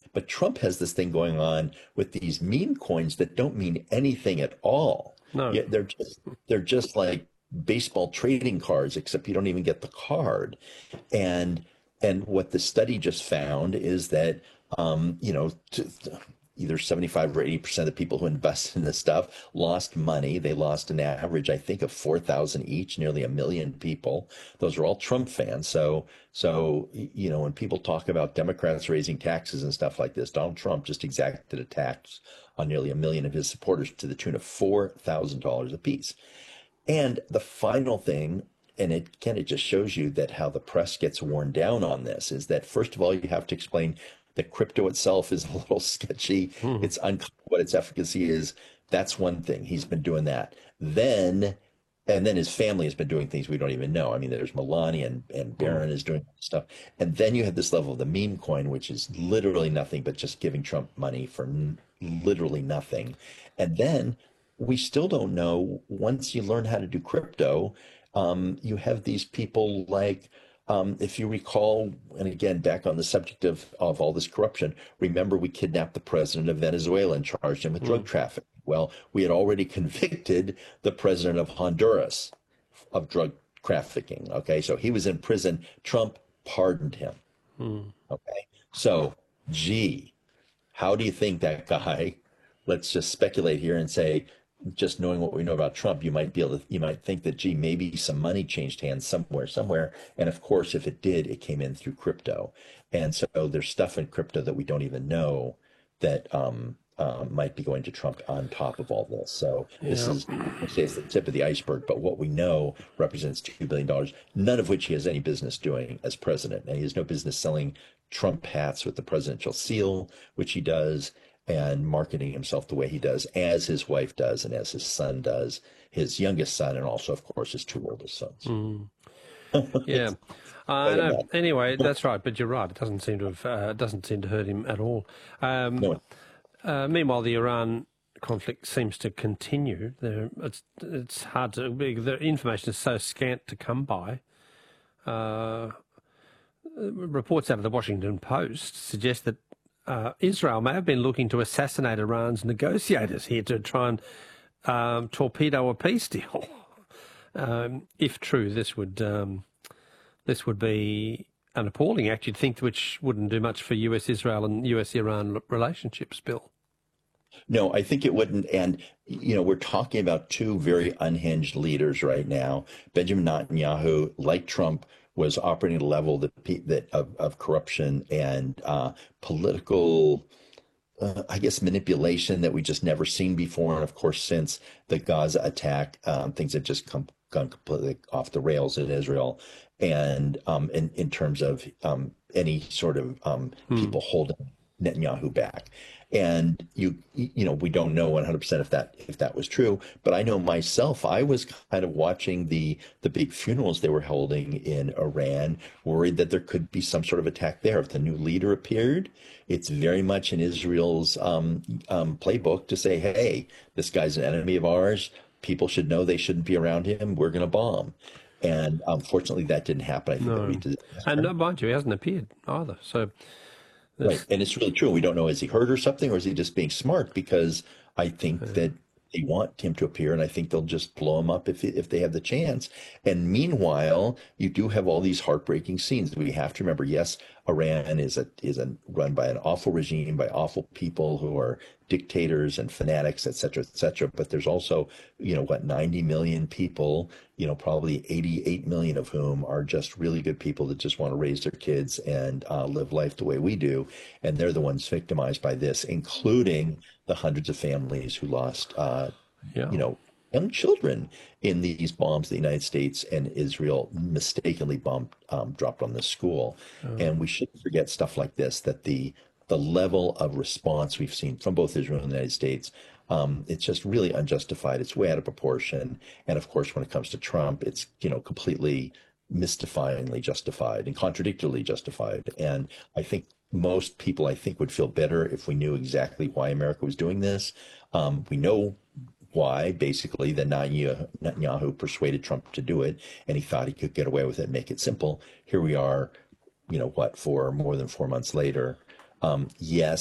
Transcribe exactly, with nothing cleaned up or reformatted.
But Trump has this thing going on with these meme coins that don't mean anything at all. No. Yeah, they're just they're just like baseball trading cards, except you don't even get the card. And and what the study just found is that um, you know, to, either seventy-five or eighty percent of the people who invest in this stuff lost money. They lost an average, I think, of four thousand each, nearly a million people. Those are all Trump fans. So, so, you know, when people talk about Democrats raising taxes and stuff like this, Donald Trump just exacted a tax on nearly a million of his supporters to the tune of four thousand dollars apiece. And the final thing, and it again, it just shows you that how the press gets worn down on this, is that first of all, you have to explain that crypto itself is a little sketchy. Mm-hmm. It's unclear what its efficacy is. That's one thing. He's been doing that. Then, and then his family has been doing things we don't even know. I mean, there's Melania and, and Barron mm-hmm. is doing stuff. And then you have this level of the meme coin, which is literally nothing but just giving Trump money for n- literally nothing. And then we still don't know, once you learn how to do crypto, um, you have these people like, Um, if you recall, and again, back on the subject of, of all this corruption, remember we kidnapped the president of Venezuela and charged him with mm. drug trafficking. Well, we had already convicted the president of Honduras of drug trafficking. Okay, so he was in prison. Trump pardoned him. Mm. Okay, so gee, how do you think that guy, let's just speculate here and say, just knowing what we know about Trump, you might be able to, you might think that, gee, maybe some money changed hands somewhere, somewhere. And of course, if it did, it came in through crypto. And so there's stuff in crypto that we don't even know that um, uh, might be going to Trump on top of all this. So this yeah. is, I say it's the tip of the iceberg, but what we know represents two billion dollars, none of which he has any business doing as president. And he has no business selling Trump hats with the presidential seal, which he does, and marketing himself the way he does, as his wife does, and as his son does, his youngest son, and also, of course, his two oldest sons. Mm. Yeah. Uh, no, anyway, that's right. But you're right. It doesn't seem to have uh, doesn't seem to hurt him at all. Um, no. uh, meanwhile, the Iran conflict seems to continue. There, it's it's hard to. The information is so scant to come by. Uh, reports out of the Washington Post suggest that Uh, Israel may have been looking to assassinate Iran's negotiators here to try and um, torpedo a peace deal. um, if true, this would um, this would be an appalling act, you'd think, which wouldn't do much for U S Israel and U S Iran relationships, Bill. No, I think it wouldn't. And, you know, we're talking about two very unhinged leaders right now. Benjamin Netanyahu, like Trump, was operating at a level that, that of, of corruption and uh, political, uh, I guess, manipulation that we just never seen before. And of course, since the Gaza attack, um, things have just come, gone completely off the rails in Israel. And um, in, in terms of um, any sort of um, hmm. people holding Netanyahu back. And you, you know, we don't know one hundred percent if that if that was true. But I know myself, I was kind of watching the the big funerals they were holding in Iran, worried that there could be some sort of attack there. If the new leader appeared, it's very much in Israel's um, um, playbook to say, hey, this guy's an enemy of ours. People should know they shouldn't be around him. We're going to bomb. And unfortunately, that didn't happen. I think no. that we did. And uh, mind you, he hasn't appeared either. So. Right. And it's really true. We don't know, is he hurt or something, or is he just being smart? Because I think yeah. that they want him to appear, and I think they'll just blow him up if if they have the chance. And meanwhile, you do have all these heartbreaking scenes. We have to remember, yes, Iran is a is a run by an awful regime, by awful people who are dictators and fanatics, et cetera, et cetera. But there's also, you know, what, ninety million people, you know, probably eighty-eight million of whom are just really good people that just want to raise their kids and uh, live life the way we do. And they're the ones victimized by this, including the hundreds of families who lost, uh, yeah. you know, young children in these bombs the United States and Israel mistakenly bombed, um, dropped on this school. Oh. And we shouldn't forget stuff like this, that the the level of response we've seen from both Israel and the United States, um, it's just really unjustified. It's way out of proportion. And of course, when it comes to Trump, it's, you know, completely mystifyingly justified and contradictorily justified. And I think most people, I think, would feel better if we knew exactly why America was doing this. Um, we know why, basically, that Netanyahu persuaded Trump to do it, and he thought he could get away with it and make it simple. Here we are, you know, what, for more than four months later. Um, yes,